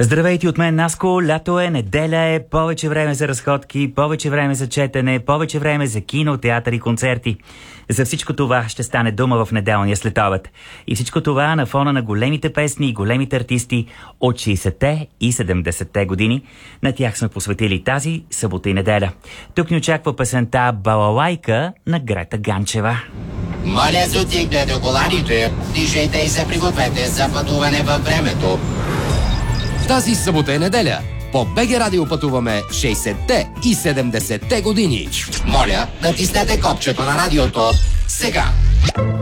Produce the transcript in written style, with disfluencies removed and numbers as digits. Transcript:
Здравейте от мен, Наско. Лято е, неделя е, повече време за разходки, повече време за четене, повече време за кино, театър и концерти. За всичко това ще стане дума в неделния следобед. И всичко това на фона на големите песни и големите артисти от 60-те и 70-те години. На тях сме посветили тази събота и неделя. Тук ни очаква песента "Балалайка" на Грета Ганчева. Моля, затигнете коланите, дишайте и се пригответе за пътуване във времето. Тази събота и неделя по БГ Радио пътуваме 60-те и 70-те години. Моля, натиснете копчето на радиото сега.